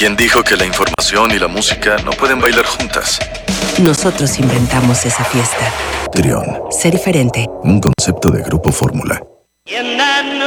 ¿Quién dijo que la información y la música no pueden bailar juntas? Nosotros inventamos esa fiesta. Trión. Sé diferente. Un concepto de Grupo Fórmula. In